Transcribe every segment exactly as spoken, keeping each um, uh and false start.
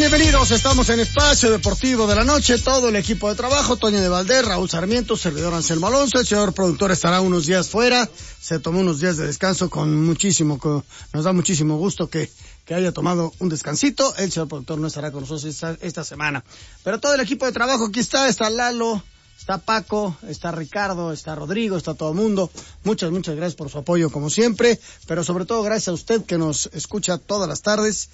Bienvenidos, estamos en Espacio Deportivo de la Noche, todo el equipo de trabajo, Toño de Valdés, Raúl Sarmiento, servidor Anselmo Alonso, el señor productor estará unos días fuera, se tomó unos días de descanso con muchísimo, con, nos da muchísimo gusto que, que haya tomado un descansito, el señor productor no estará con nosotros esta, esta semana, pero todo el equipo de trabajo aquí está, está Lalo, está Paco, está Ricardo, está Rodrigo, está todo el mundo, muchas, muchas gracias por su apoyo como siempre, pero sobre todo gracias a usted que nos escucha todas las tardes.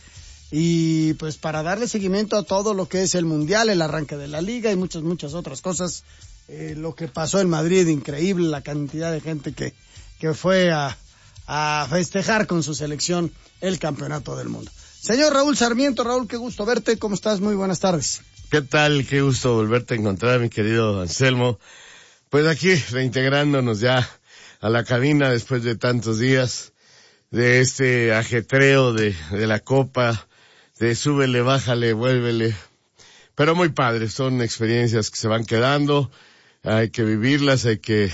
Y pues para darle seguimiento a todo lo que es el Mundial, el arranque de la Liga y muchas, muchas otras cosas, eh, lo que pasó en Madrid, increíble la cantidad de gente que, que fue a, a festejar con su selección el campeonato del mundo. Señor Raúl Sarmiento, Raúl, qué gusto verte, ¿cómo estás? Muy buenas tardes. ¿Qué tal? Qué gusto volverte a encontrar, mi querido Anselmo. Pues aquí, reintegrándonos ya a la cabina después de tantos días de este ajetreo de, de la Copa, de súbele, bájale, vuélvele, pero muy padre, son experiencias que se van quedando, hay que vivirlas, hay que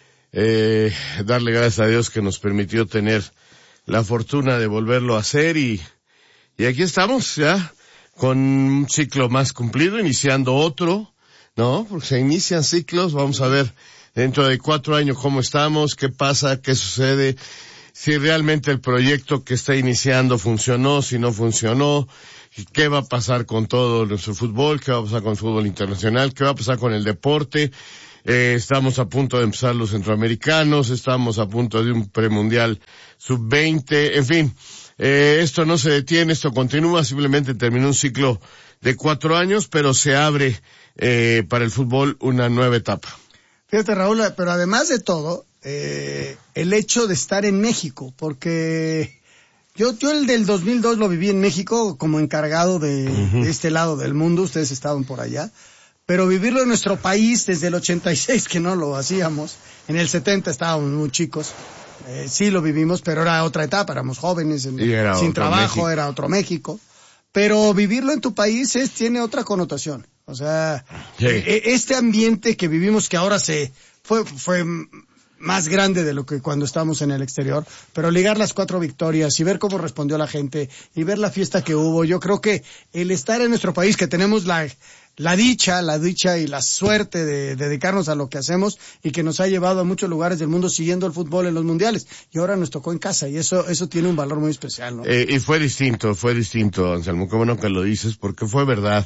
eh, darle gracias a Dios que nos permitió tener la fortuna de volverlo a hacer y, y aquí estamos ya con un ciclo más cumplido, iniciando otro, ¿no? Porque se inician ciclos, vamos a ver dentro de cuatro años cómo estamos, qué pasa, qué sucede, si realmente el proyecto que está iniciando funcionó, si no funcionó, qué va a pasar con todo nuestro fútbol, qué va a pasar con el fútbol internacional, qué va a pasar con el deporte. Eh, estamos a punto de empezar los centroamericanos, estamos a punto de un premundial sub veinte, en fin, eh, esto no se detiene, esto continúa, simplemente terminó un ciclo de cuatro años, pero se abre eh, para el fútbol una nueva etapa. Fíjate, Raúl, pero además de todo, Eh, el hecho de estar en México, porque yo yo el del dos mil dos lo viví en México como encargado de, uh-huh. de este lado del mundo, ustedes estaban por allá, pero vivirlo en nuestro país desde el ochenta y seis que no lo hacíamos, en el setenta estábamos muy chicos, eh, sí lo vivimos, pero era otra etapa, éramos jóvenes, en, sin trabajo, México. Era otro México, pero vivirlo en tu país es tiene otra connotación, o sea, sí. eh, este ambiente que vivimos que ahora se fue fue más grande de lo que cuando estábamos en el exterior, pero ligar las cuatro victorias y ver cómo respondió la gente y ver la fiesta que hubo, yo creo que el estar en nuestro país, que tenemos la la dicha, la dicha y la suerte de, de dedicarnos a lo que hacemos y que nos ha llevado a muchos lugares del mundo siguiendo el fútbol en los mundiales, y ahora nos tocó en casa y eso eso tiene un valor muy especial, ¿no? Eh, y fue distinto, fue distinto, Anselmo, qué bueno que lo dices, porque fue verdad.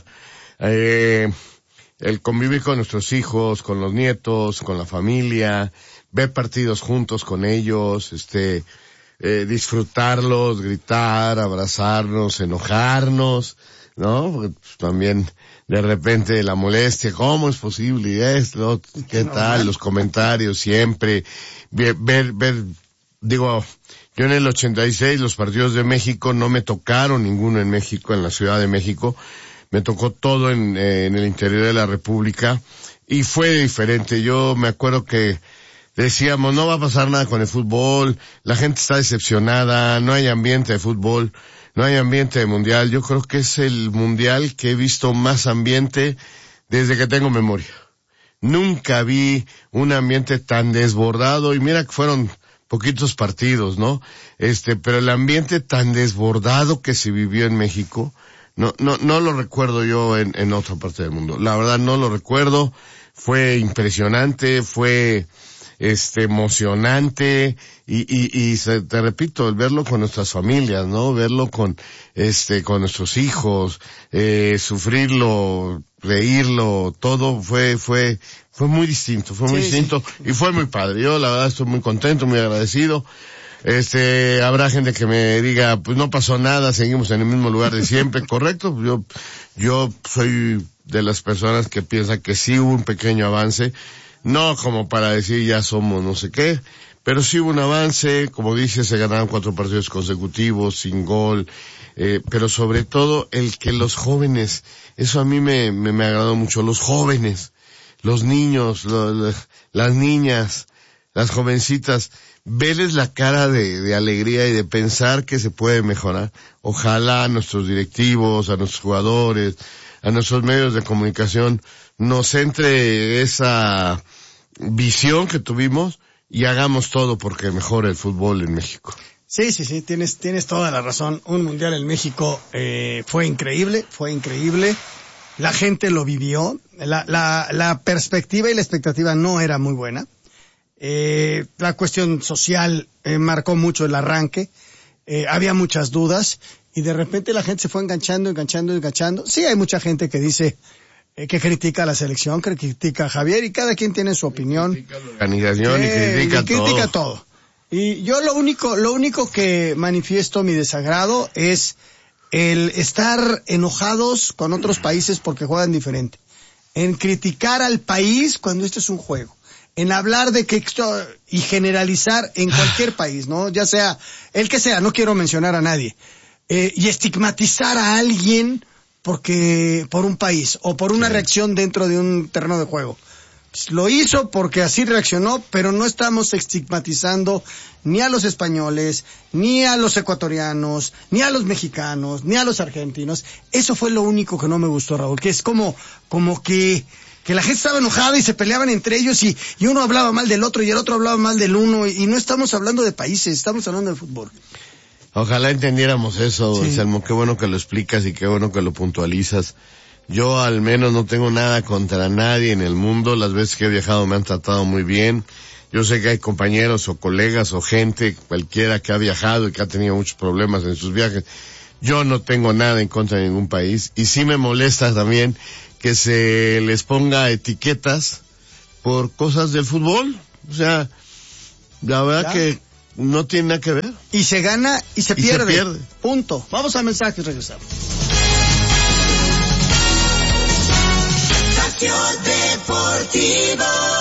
Eh, el convivir con nuestros hijos, con los nietos, con la familia, ver partidos juntos con ellos, este, eh, disfrutarlos, gritar, abrazarnos, enojarnos, ¿no? Porque pues, también de repente la molestia, ¿cómo es posible? Y esto, ¿qué tal? Los comentarios siempre, ver, ver, ver, digo, yo en el ochenta y seis los partidos de México no me tocaron ninguno en México, en la Ciudad de México, me tocó todo en, eh, en el interior de la República y fue diferente. Yo me acuerdo que decíamos, no va a pasar nada con el fútbol, la gente está decepcionada, no hay ambiente de fútbol, no hay ambiente de mundial. Yo creo que es el mundial que he visto más ambiente desde que tengo memoria. Nunca vi un ambiente tan desbordado, y mira que fueron poquitos partidos, ¿no? Este, pero el ambiente tan desbordado que se vivió en México, no, no, no lo recuerdo yo en, en otra parte del mundo. La verdad no lo recuerdo, fue impresionante, fue este emocionante y y y se, te repito, el verlo con nuestras familias, ¿no? Verlo con este con nuestros hijos, eh sufrirlo, reírlo, todo fue fue fue muy distinto, fue muy sí, distinto sí. Y fue muy padre. Yo la verdad estoy muy contento, muy agradecido. Este, habrá gente que me diga, pues no pasó nada, seguimos en el mismo lugar de siempre, correcto. Yo yo soy de las personas que piensan que sí hubo un pequeño avance. No como para decir ya somos no sé qué, pero sí hubo un avance, como dices, se ganaron cuatro partidos consecutivos, sin gol, eh, pero sobre todo el que los jóvenes, eso a mí me, me, me agradó mucho, los jóvenes, los niños, los, las niñas, las jovencitas, verles la cara de, de alegría y de pensar que se puede mejorar. Ojalá a nuestros directivos, a nuestros jugadores, a nuestros medios de comunicación, nos entre esa visión que tuvimos y hagamos todo porque mejore el fútbol en México. Sí, sí, sí, tienes, tienes toda la razón. Un mundial en México eh, fue increíble, fue increíble. La gente lo vivió. La, la, la perspectiva y la expectativa no era muy buena. Eh, la cuestión social eh, marcó mucho el arranque. Eh, había muchas dudas y de repente la gente se fue enganchando, enganchando, enganchando. Sí, hay mucha gente que dice eh, que critica a la selección, que critica a Javier y cada quien tiene su opinión. Critica la organización eh, y critica, y critica todo. todo. Y yo lo único, lo único que manifiesto mi desagrado es el estar enojados con otros países porque juegan diferente. En criticar al país cuando esto es un juego. En hablar de que esto, y generalizar en cualquier país, ¿no? Ya sea, el que sea, no quiero mencionar a nadie. Eh, y estigmatizar a alguien porque, por un país, o por una sí. reacción dentro de un terreno de juego. Lo hizo porque así reaccionó, pero no estamos estigmatizando ni a los españoles, ni a los ecuatorianos, ni a los mexicanos, ni a los argentinos. Eso fue lo único que no me gustó, Raúl, que es como, como que, que la gente estaba enojada y se peleaban entre ellos y, y uno hablaba mal del otro y el otro hablaba mal del uno y, y no estamos hablando de países, estamos hablando de fútbol. Ojalá entendiéramos eso, sí. Anselmo, qué bueno que lo explicas y qué bueno que lo puntualizas. Yo al menos no tengo nada contra nadie en el mundo. Las veces que he viajado me han tratado muy bien. Yo sé que hay compañeros o colegas o gente, cualquiera que ha viajado y que ha tenido muchos problemas en sus viajes. Yo no tengo nada en contra de ningún país. Y sí me molesta también que se les ponga etiquetas por cosas del fútbol. O sea, la verdad ¿Ya? que no tiene nada que ver. Y se gana y se y pierde. Se pierde. Punto. Vamos al mensaje y regresamos. Deportivo.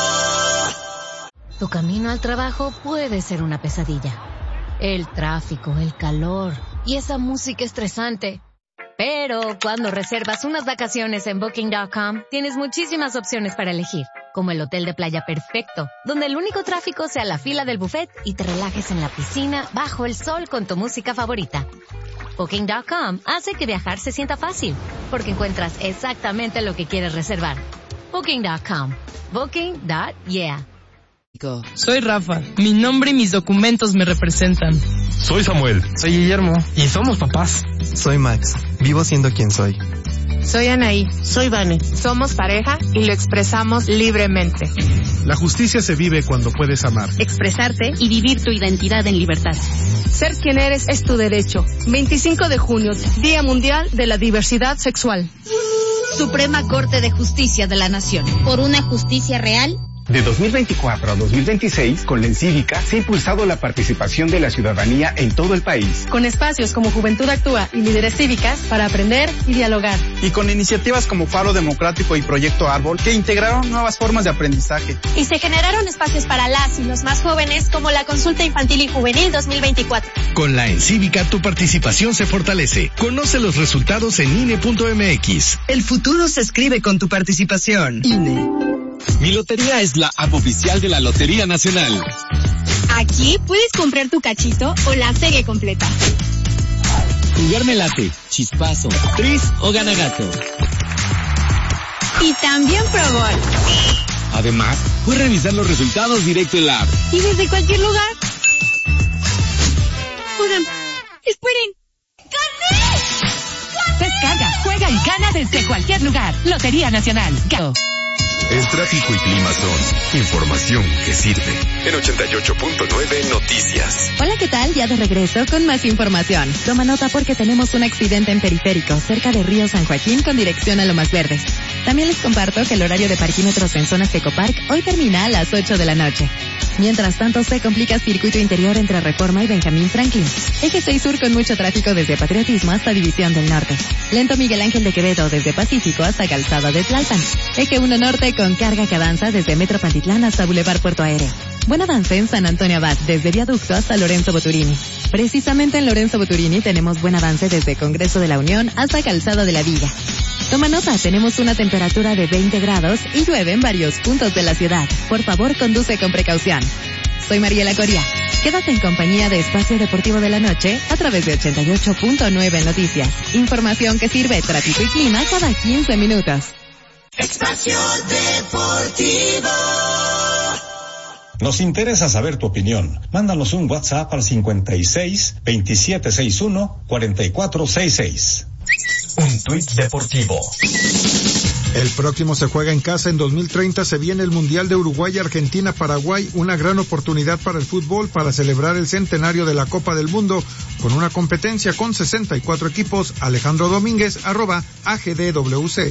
Tu camino al trabajo puede ser una pesadilla. El tráfico, el calor y esa música estresante. Pero cuando reservas unas vacaciones en Booking punto com, tienes muchísimas opciones para elegir, como el hotel de playa perfecto, donde el único tráfico sea la fila del buffet y te relajes en la piscina bajo el sol con tu música favorita. Booking punto com hace que viajar se sienta fácil, porque encuentras exactamente lo que quieres reservar. Booking punto com. Booking. Yeah. Soy Rafa. Mi nombre y mis documentos me representan. Soy Samuel. Soy Guillermo. Y somos papás. Soy Max. Vivo siendo quien soy. Soy Anaí. Soy Vane. Somos pareja y lo expresamos libremente. La justicia se vive cuando puedes amar, expresarte y vivir tu identidad en libertad. Ser quien eres es tu derecho. veinticinco de junio, Día Mundial de la Diversidad Sexual. Suprema Corte de Justicia de la Nación. Por una justicia real. De dos mil veinticuatro a dos mil veintiséis, con la Encívica se ha impulsado la participación de la ciudadanía en todo el país. Con espacios como Juventud Actúa y Líderes Cívicas para aprender y dialogar. Y con iniciativas como Faro Democrático y Proyecto Árbol que integraron nuevas formas de aprendizaje. Y se generaron espacios para las y los más jóvenes como la Consulta Infantil y Juvenil dos mil veinticuatro. Con la Encívica tu participación se fortalece. Conoce los resultados en I N E punto M X. El futuro se escribe con tu participación. I N E. Mi lotería es la app oficial de la Lotería Nacional. Aquí puedes comprar tu cachito o la serie completa. Jugarme late, chispazo, tris o ganagato. Y también Pro Bowl. Además, puedes revisar los resultados directo en la app. Y desde cualquier lugar. Oigan, esperen. ¡Gané! Descarga, juega y gana desde cualquier lugar. Lotería Nacional. Go. El tráfico y clima son información que sirve. En ochenta y ocho punto nueve Noticias. Hola, ¿qué tal? Ya de regreso con más información. Toma nota porque tenemos un accidente en Periférico, cerca de Río San Joaquín con dirección a Lomas Verdes. También les comparto que el horario de parquímetros en zonas Ecopark hoy termina a las ocho de la noche. Mientras tanto, se complica circuito interior entre Reforma y Benjamín Franklin. Eje seis Sur con mucho tráfico desde Patriotismo hasta División del Norte. Lento Miguel Ángel de Quevedo desde Pacífico hasta Calzada de Tlalpan. Eje uno Norte con carga que avanza desde Metro Pantitlán hasta Boulevard Puerto Aéreo. Buen avance en San Antonio Abad desde Viaducto hasta Lorenzo Boturini. Precisamente en Lorenzo Boturini tenemos buen avance desde Congreso de la Unión hasta Calzada de la Villa. Toma nota, tenemos una temperatura de veinte grados y llueve en varios puntos de la ciudad. Por favor, conduce con precaución. Soy Mariela Coria. Quédate en compañía de Espacio Deportivo de la Noche a través de ochenta y ocho punto nueve Noticias. Información que sirve, tráfico y clima cada quince minutos. Espacio Deportivo. Nos interesa saber tu opinión. Mándanos un WhatsApp al cincuenta y seis, veintisiete sesenta y uno, cuarenta y cuatro sesenta y seis. Un tuit deportivo. El próximo se juega en casa. En dos mil treinta se viene el Mundial de Uruguay, Argentina, Paraguay, una gran oportunidad para el fútbol para celebrar el centenario de la Copa del Mundo con una competencia con sesenta y cuatro equipos. Alejandro Domínguez, arroba A G D W C.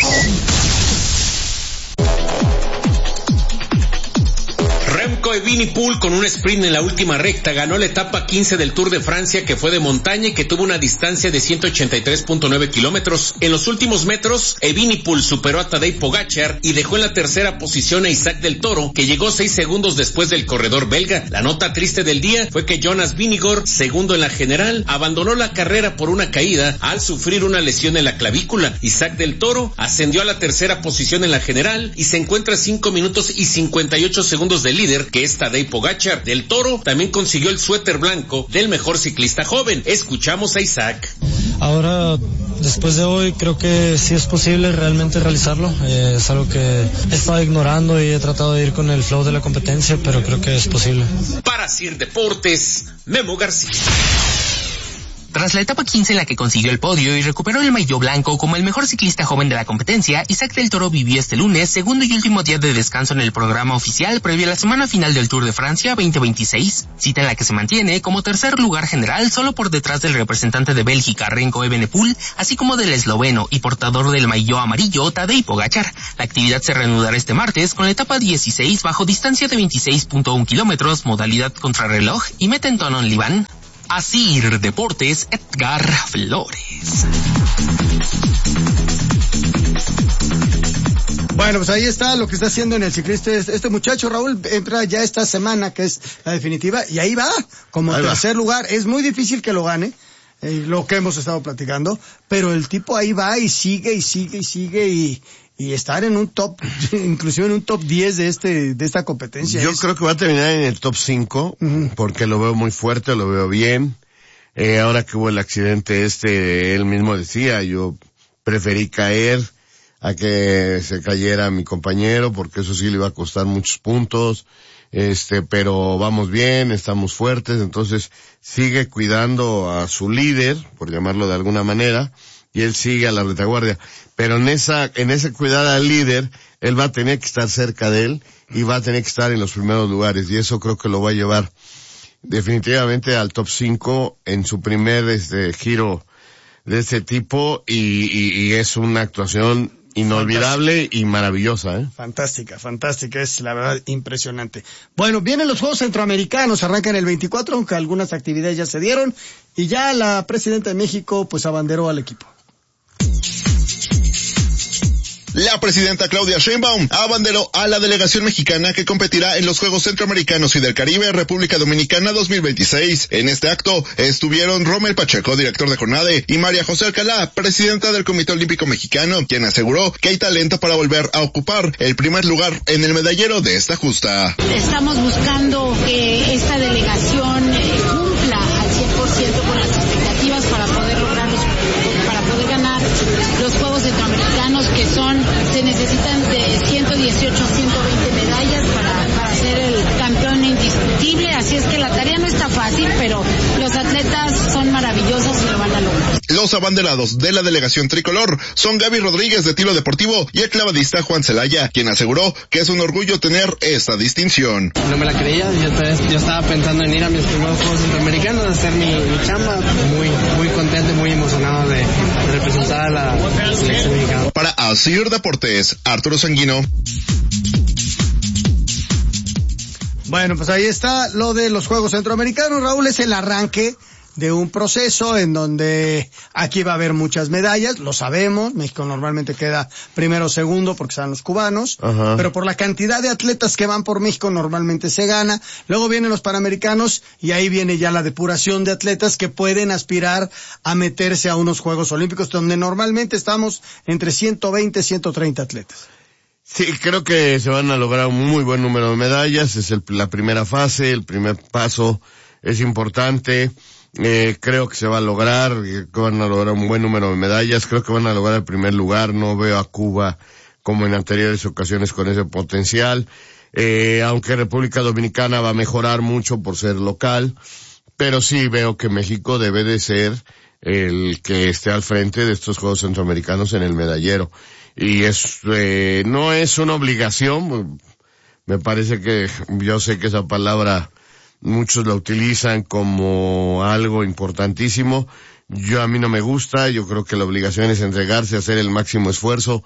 Remco Evenepoel, con un sprint en la última recta, ganó la etapa quince del Tour de Francia, que fue de montaña y que tuvo una distancia de ciento ochenta y tres punto nueve kilómetros. En los últimos metros, Evenepoel superó a Tadej Pogačar y dejó en la tercera posición a Isaac del Toro, que llegó seis segundos después del corredor belga. La nota triste del día fue que Jonas Vingegaard, segundo en la general, abandonó la carrera por una caída al sufrir una lesión en la clavícula. Isaac del Toro ascendió a la tercera posición en la general y se encuentra a cinco minutos y cincuenta y ocho segundos del líder, que es Tadej Pogačar. Del Toro también consiguió el suéter blanco del mejor ciclista joven. Escuchamos a Isaac. Ahora, después de hoy, creo que sí es posible realmente realizarlo. Eh, es algo que he estado ignorando y he tratado de ir con el flow de la competencia, pero creo que es posible. Para Sir Deportes, Memo García. Tras la etapa quince en la que consiguió el podio y recuperó el maillot blanco como el mejor ciclista joven de la competencia, Isaac del Toro vivió este lunes, segundo y último día de descanso en el programa oficial previo a la semana final del Tour de Francia veinte veintiséis, cita en la que se mantiene como tercer lugar general solo por detrás del representante de Bélgica, Remco Evenepoel, así como del esloveno y portador del maillot amarillo, Tadej Pogačar. La actividad se reanudará este martes con la etapa dieciséis bajo distancia de veintiséis punto uno kilómetros, modalidad contrarreloj y meta en Tonon Libán. Asir Deportes, Edgar Flores. Bueno, pues ahí está lo que está haciendo en el ciclista este muchacho. Raúl entra ya esta semana, que es la definitiva, y ahí va, como ahí tercer va. lugar. Es muy difícil que lo gane, eh, lo que hemos estado platicando, pero el tipo ahí va y sigue y sigue y sigue y... y estar en un top, inclusive en un top diez de este, de esta competencia. Yo es... creo que va a terminar en el top cinco, uh-huh. porque lo veo muy fuerte, lo veo bien. Eh, ahora que hubo el accidente este, él mismo decía, yo preferí caer a que se cayera mi compañero, porque eso sí le iba a costar muchos puntos. Este, pero vamos bien, estamos fuertes, entonces sigue cuidando a su líder, por llamarlo de alguna manera, y él sigue a la retaguardia. Pero en esa, en ese cuidar al líder, él va a tener que estar cerca de él y va a tener que estar en los primeros lugares, y eso creo que lo va a llevar definitivamente al top cinco en su primer este giro de este tipo, y, y, y es una actuación inolvidable fantástica. Y maravillosa, ¿eh? Fantástica, fantástica, es la verdad impresionante. Bueno, vienen los Juegos Centroamericanos, arrancan el veinticuatro, aunque algunas actividades ya se dieron, y ya la presidenta de México pues abanderó al equipo. La presidenta Claudia Sheinbaum abanderó a la delegación mexicana que competirá en los Juegos Centroamericanos y del Caribe, República Dominicana dos mil veintiséis. En este acto estuvieron Rommel Pacheco, director de CONADE, y María José Alcalá, presidenta del Comité Olímpico Mexicano, quien aseguró que hay talento para volver a ocupar el primer lugar en el medallero de esta justa. Estamos buscando que esta delegación cumpla al cien por ciento con las expectativas para poder lograr los, para poder ganar los Juegos Centroamericanos, que son, se necesitan de ciento dieciocho a ciento veinte medallas para, para ser el campeón indiscutible, así es que la tarea no está fácil, pero los atletas son maravillosos y lo van a lograr. Los abanderados de la delegación tricolor son Gaby Rodríguez de tiro deportivo y el clavadista Juan Celaya, quien aseguró que es un orgullo tener esta distinción. No me la creía, yo, yo estaba pensando en ir a mis primeros Juegos Centroamericanos, hacer mi, mi chamba, muy, muy contento, muy emocionado de, de representar a la selección mexicana. Para Asir Deportes, Arturo Sanguino. Bueno, pues ahí está lo de los Juegos Centroamericanos. Raúl, es el arranque de un proceso en donde aquí va a haber muchas medallas, lo sabemos. México normalmente queda primero o segundo porque están los cubanos, ajá, pero por la cantidad de atletas que van por México normalmente se gana. Luego vienen los Panamericanos y ahí viene ya la depuración de atletas que pueden aspirar a meterse a unos Juegos Olímpicos donde normalmente estamos entre ciento veinte, ciento treinta atletas. Sí, creo que se van a lograr un muy buen número de medallas. Es el, la primera fase, el primer paso es importante. Eh, creo que se va a lograr, que van a lograr un buen número de medallas. Creo que van a lograr el primer lugar. No veo a Cuba como en anteriores ocasiones con ese potencial. eh, aunque República Dominicana va a mejorar mucho por ser local, pero sí veo que México debe de ser el que esté al frente de estos Juegos Centroamericanos en el medallero. Y es, eh, no es una obligación, me parece que, yo sé que esa palabra muchos la utilizan como algo importantísimo. Yo, a mí no me gusta, yo creo que la obligación es entregarse, hacer el máximo esfuerzo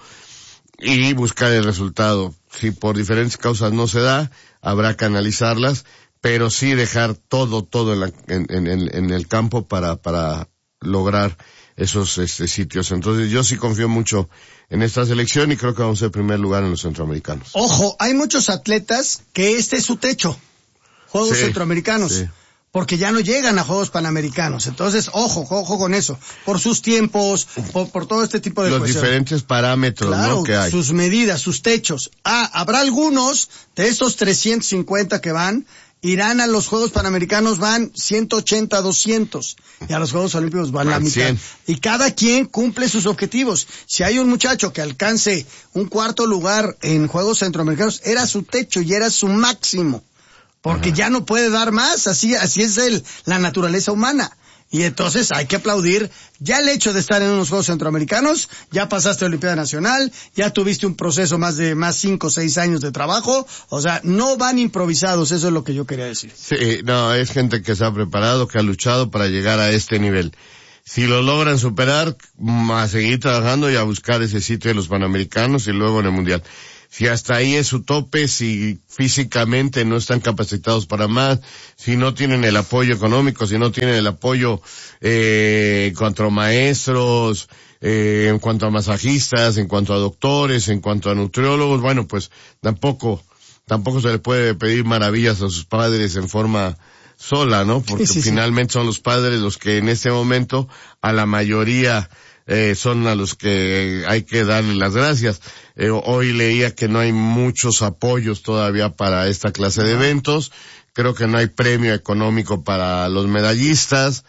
y buscar el resultado. Si por diferentes causas no se da, habrá que analizarlas, pero sí dejar todo, todo en, la, en, en, en el campo para, para lograr esos este, sitios. Entonces yo sí confío mucho en esta selección y creo que vamos a ser primer lugar en los centroamericanos. Ojo, hay muchos atletas que este es su techo, Juegos sí, Centroamericanos. Sí. Porque ya no llegan a Juegos Panamericanos. Entonces, ojo, ojo con eso. Por sus tiempos, por, por todo este tipo de los cuestiones. Diferentes parámetros, claro, ¿no? Que hay. Sus medidas, sus techos. Ah, habrá algunos de estos trescientos cincuenta que van, irán a los Juegos Panamericanos, van ciento ochenta, doscientos. Y a los Juegos Olímpicos van la mitad. cien. Y cada quien cumple sus objetivos. Si hay un muchacho que alcance un cuarto lugar en Juegos Centroamericanos, era su techo y era su máximo. Porque Ajá. ya no puede dar más, así, así es el, la naturaleza humana. Y entonces hay que aplaudir ya el hecho de estar en unos Juegos Centroamericanos, ya pasaste a Olimpiada Nacional, ya tuviste un proceso más de, más cinco o seis años de trabajo, o sea, no van improvisados, eso es lo que yo quería decir. Sí, no, es gente que se ha preparado, que ha luchado para llegar a este nivel. Si lo logran superar, a seguir trabajando y a buscar ese sitio de los Panamericanos y luego en el Mundial. Si hasta ahí es su tope, si físicamente no están capacitados para más, si no tienen el apoyo económico, si no tienen el apoyo eh, en cuanto a maestros, eh, en cuanto a masajistas, en cuanto a doctores, en cuanto a nutriólogos, bueno, pues tampoco, tampoco se le puede pedir maravillas a sus padres en forma sola, ¿no? Porque sí, sí, finalmente sí. son los padres los que en este momento a la mayoría Eh, son a los que hay que darle las gracias. Eh, hoy leía que no hay muchos apoyos todavía para esta clase de eventos. Creo que no hay premio económico para los medallistas.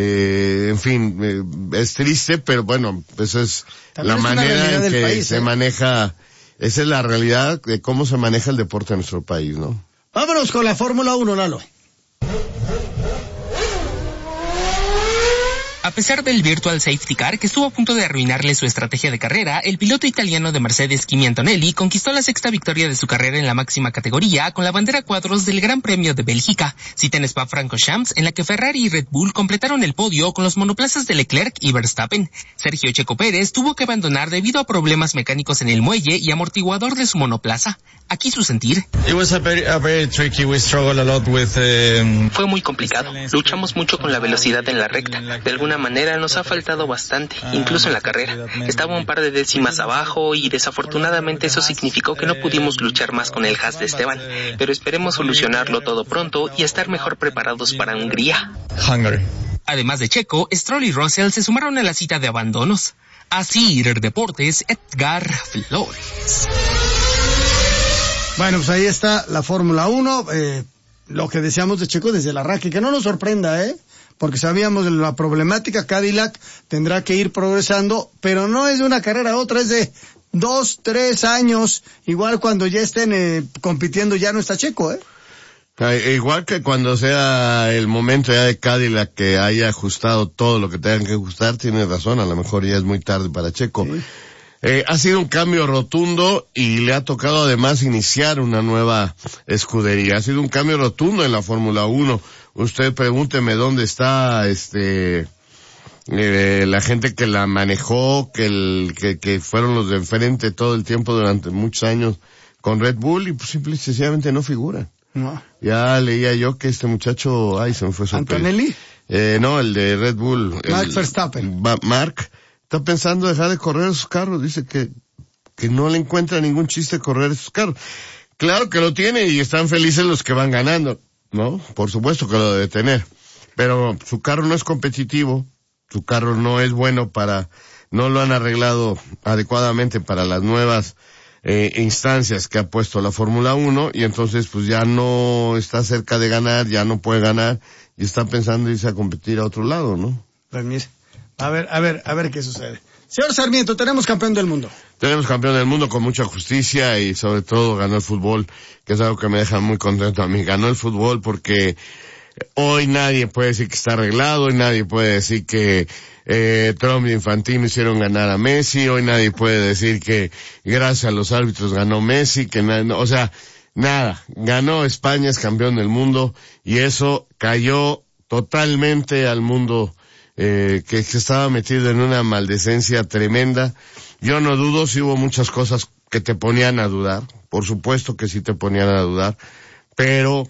Eh, en fin, eh, es triste, pero bueno, esa es También la es manera en que país, se ¿eh? maneja, esa es la realidad de cómo se maneja el deporte en nuestro país, ¿no? Vámonos con la Fórmula uno, Lalo. A pesar del virtual safety car que estuvo a punto de arruinarle su estrategia de carrera, el piloto italiano de Mercedes Kimi Antonelli conquistó la sexta victoria de su carrera en la máxima categoría con la bandera cuadros del Gran Premio de Bélgica, cita en Spa-Francorchamps en la que Ferrari y Red Bull completaron el podio con los monoplazas de Leclerc y Verstappen. Sergio Checo Pérez tuvo que abandonar debido a problemas mecánicos en el muelle y amortiguador de su monoplaza. Aquí su sentir. It was a very, a very tricky. We struggled a lot with, um... Fue muy complicado. Luchamos mucho con la velocidad en la recta. De alguna manera nos ha faltado bastante, incluso en la carrera. Estaba un par de décimas abajo y desafortunadamente eso significó que no pudimos luchar más con el Haas de Esteban. Pero esperemos solucionarlo todo pronto y estar mejor preparados para Hungría. Hungary. Además de Checo, Stroll y Russell se sumaron a la cita de abandonos. Así, Deportes, Edgar Flores. Bueno, pues ahí está la Fórmula uno, eh, lo que decíamos de Checo desde el arranque, que no nos sorprenda, ¿eh? Porque sabíamos de la problemática, Cadillac tendrá que ir progresando, pero no es de una carrera a otra, es de dos, tres años, igual cuando ya estén eh, compitiendo ya no está Checo, ¿eh? Igual que cuando sea el momento ya de Cadillac que haya ajustado todo lo que tengan que ajustar, tiene razón, a lo mejor ya es muy tarde para Checo. Sí. Eh, ha sido un cambio rotundo y le ha tocado además iniciar una nueva escudería. Ha sido un cambio rotundo en la Fórmula uno. Usted pregúnteme dónde está este eh, la gente que la manejó, que, el, que, que fueron los de enfrente todo el tiempo durante muchos años con Red Bull y pues simple y sencillamente no figuran. No. Ya leía yo que este muchacho, ay, se me fue su ¿Antonelli? Eh, no, el de Red Bull. Max Verstappen. Mark. Está pensando dejar de correr esos carros, dice que, que no le encuentra ningún chiste correr esos carros. Claro que lo tiene y están felices los que van ganando, ¿no? Por supuesto que lo debe tener. Pero su carro no es competitivo, su carro no es bueno para, no lo han arreglado adecuadamente para las nuevas eh, instancias que ha puesto la Fórmula uno y entonces pues ya no está cerca de ganar, ya no puede ganar y está pensando irse a competir a otro lado, ¿no? Pues mire. A ver, a ver, a ver qué sucede. Señor Sarmiento, tenemos campeón del mundo. Tenemos campeón del mundo con mucha justicia y sobre todo ganó el fútbol, que es algo que me deja muy contento a mí. Ganó el fútbol porque hoy nadie puede decir que está arreglado, hoy nadie puede decir que eh, Trump y Infantino hicieron ganar a Messi, hoy nadie puede decir que gracias a los árbitros ganó Messi, que na- o sea, nada. Ganó España, es campeón del mundo y eso cayó totalmente al mundo Eh, que, que estaba metido en una maldecencia tremenda. Yo no dudo si hubo muchas cosas que te ponían a dudar, por supuesto que sí te ponían a dudar, pero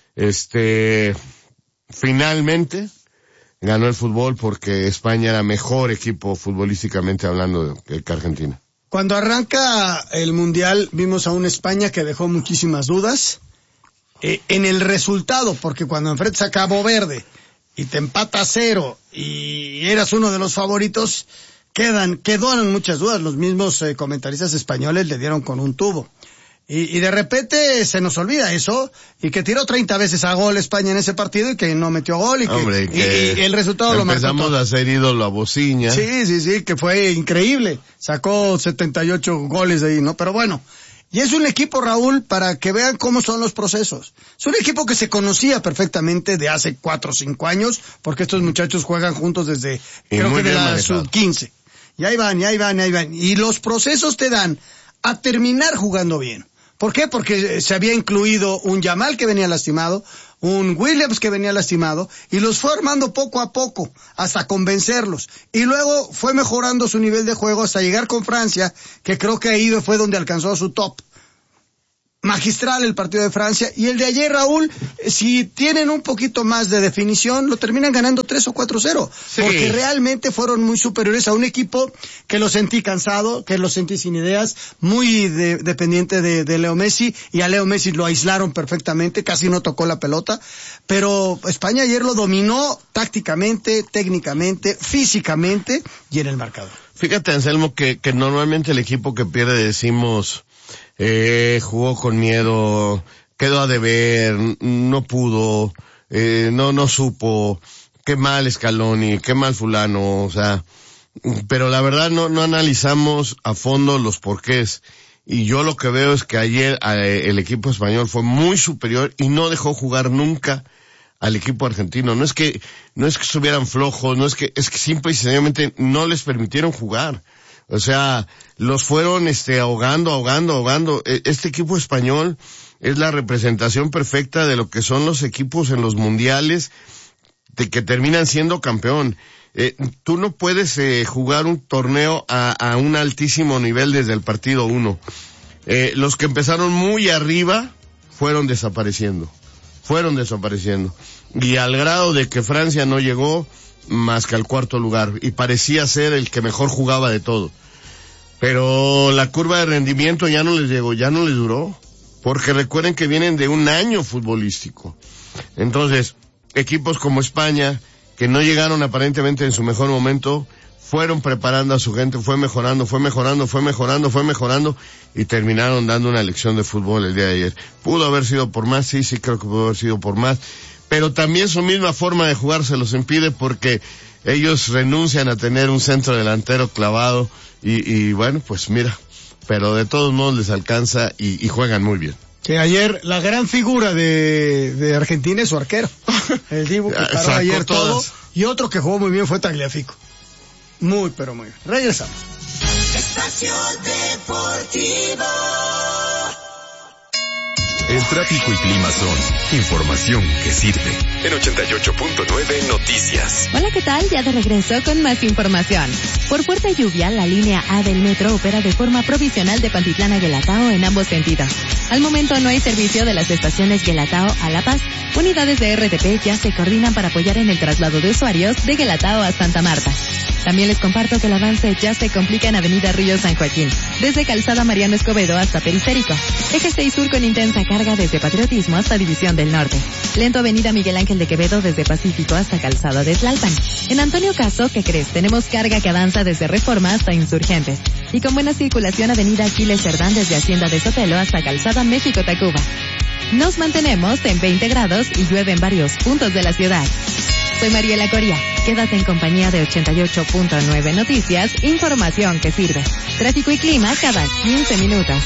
este finalmente ganó el fútbol porque España era mejor equipo futbolísticamente hablando que, que Argentina. Cuando arranca el Mundial vimos a una España que dejó muchísimas dudas eh, en el resultado, porque cuando enfrentas a Cabo Verde y te empata a cero y eras uno de los favoritos, quedan, quedaron muchas dudas. Los mismos eh, comentaristas españoles le dieron con un tubo. Y, y de repente se nos olvida eso, y que tiró treinta veces a gol España en ese partido y que no metió gol y que, Hombre, y que y, y el resultado lo marcó todo. Empezamos a hacer ídolo a Bociña. Sí, sí, sí, que fue increíble. Sacó setenta y ocho goles de ahí, ¿no? Pero bueno. Y es un equipo, Raúl, para que vean cómo son los procesos. Es un equipo que se conocía perfectamente de hace cuatro o cinco años, porque estos muchachos juegan juntos desde, y creo que de la manejado. sub quince. Y ahí van, y ahí van, y ahí van. Y los procesos te dan a terminar jugando bien. ¿Por qué? Porque se había incluido un Yamal que venía lastimado, un Williams que venía lastimado, y los fue armando poco a poco, hasta convencerlos. Y luego fue mejorando su nivel de juego hasta llegar con Francia, que creo que ahí fue donde alcanzó su top. Magistral el partido de Francia, y el de ayer, Raúl, si tienen un poquito más de definición, lo terminan ganando tres o cuatro cero, sí. Porque realmente fueron muy superiores a un equipo que lo sentí cansado, que lo sentí sin ideas, muy de, dependiente de, de Leo Messi, y a Leo Messi lo aislaron perfectamente, casi no tocó la pelota, pero España ayer lo dominó tácticamente, técnicamente, físicamente y en el marcador. Fíjate, Anselmo, que, que normalmente el equipo que pierde decimos Eh, jugó con miedo, quedó a deber, no pudo, eh, no, no supo, qué mal Scaloni, qué mal fulano, o sea, pero la verdad no, no analizamos a fondo los porqués. Y yo lo que veo es que ayer eh, el equipo español fue muy superior y no dejó jugar nunca al equipo argentino. No es que, no es que estuvieran flojos, no es que, es que simple y sencillamente no les permitieron jugar. O sea, los fueron este ahogando, ahogando, ahogando. Este equipo español es la representación perfecta de lo que son los equipos en los mundiales de que terminan siendo campeón. Eh, tú no puedes eh, jugar un torneo a, a un altísimo nivel desde el partido uno. Eh, los que empezaron muy arriba fueron desapareciendo. Fueron desapareciendo. Y al grado de que Francia no llegó más que al cuarto lugar, y parecía ser el que mejor jugaba de todo. Pero la curva de rendimiento ya no les llegó, ya no les duró, porque recuerden que vienen de un año futbolístico. Entonces, equipos como España, que no llegaron aparentemente en su mejor momento, fueron preparando a su gente, fue mejorando, fue mejorando, fue mejorando, fue mejorando, y terminaron dando una lección de fútbol el día de ayer. ¿Pudo haber sido por más? Sí, sí creo que pudo haber sido por más. Pero también su misma forma de jugar se los impide porque ellos renuncian a tener un centro delantero clavado y, y bueno, pues mira, pero de todos modos les alcanza y, y juegan muy bien. Que ayer la gran figura de, de Argentina es su arquero. El Dibu que paró Sacó ayer todo, todas. y otro que jugó muy bien fue Tagliafico. Muy, pero muy bien. Regresamos. Espacio Deportivo. El tráfico y clima son información que sirve. En ochenta y ocho punto nueve Noticias. Hola, ¿qué tal? Ya de regreso con más información. Por fuerte lluvia, la línea A del metro opera de forma provisional de Pantitlán a Guelatao en ambos sentidos. Al momento no hay servicio de las estaciones Guelatao a La Paz. Unidades de R T P ya se coordinan para apoyar en el traslado de usuarios de Guelatao a Santa Marta. También les comparto que el avance ya se complica en Avenida Río San Joaquín, desde Calzada Mariano Escobedo hasta Periférico. Eje seis Sur con intensa carga desde Patriotismo hasta División del Norte. Lento Avenida Miguel Ángel de Quevedo desde Pacífico hasta Calzada de Tlalpan. En Antonio Caso, ¿qué crees? Tenemos carga que avanza desde Reforma hasta Insurgentes. Y con buena circulación Avenida Aquiles Cerdán desde Hacienda de Sotelo hasta Calzada México-Tacuba. Nos mantenemos en veinte grados y llueve en varios puntos de la ciudad. Soy Mariela Coria. Quédate en compañía de ochenta y ocho punto nueve Noticias, información que sirve. Tráfico y clima cada quince minutos.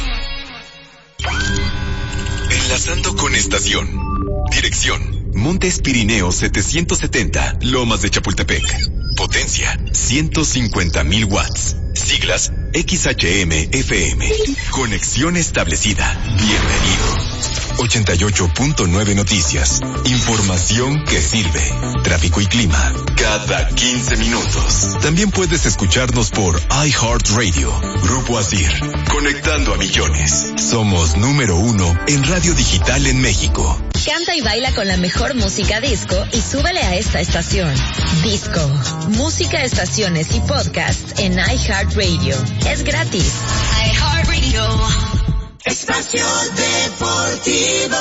Enlazando con estación. Dirección: Montes Pirineos setecientos setenta, Lomas de Chapultepec. Potencia: ciento cincuenta mil watts. Siglas: X H M F M. Conexión establecida. Bienvenido. ochenta y ocho punto nueve Noticias. Información que sirve. Tráfico y clima cada quince minutos. También puedes escucharnos por iHeartRadio. Grupo Asir. Conectando a millones. Somos número uno en radio digital en México. Canta y baila con la mejor música disco y súbele a esta estación. Disco. Música, estaciones y podcasts en iHeartRadio. Es gratis. iHeartRadio. Espacio Deportivo.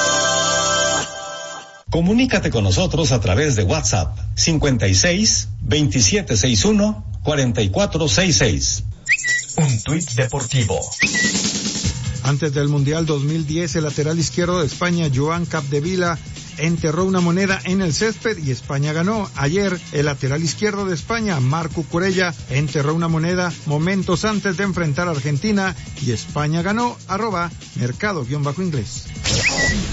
Comunícate con nosotros a través de WhatsApp cincuenta y seis, veintisiete sesenta y uno, cuarenta y cuatro sesenta y seis. Un tuit deportivo. Antes del Mundial dos mil diez, el lateral izquierdo de España, Joan Capdevila, enterró una moneda en el césped y España ganó. Ayer, el lateral izquierdo de España, Marc Cucurella, enterró una moneda momentos antes de enfrentar a Argentina y España ganó. Arroba mercado-inglés.